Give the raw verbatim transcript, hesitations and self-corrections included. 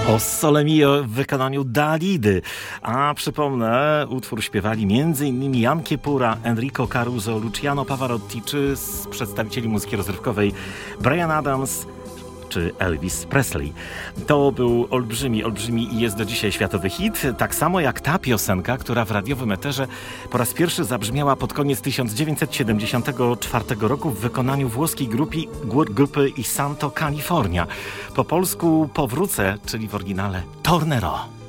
O Sole Mio w wykonaniu Dalidy. A przypomnę, utwór śpiewali m.in. Jan Kiepura, Enrico Caruso, Luciano Pavarotti, czy z przedstawicieli muzyki rozrywkowej Bryan Adams czy Elvis Presley. To był olbrzymi, olbrzymi i jest do dzisiaj światowy hit, tak samo jak ta piosenka, która w radiowym eterze po raz pierwszy zabrzmiała pod koniec tysiąc dziewięćset siedemdziesiątego czwartego roku w wykonaniu włoskiej grupy, grupy I Santo California. Po polsku Powrócę, czyli w oryginale Tornerò.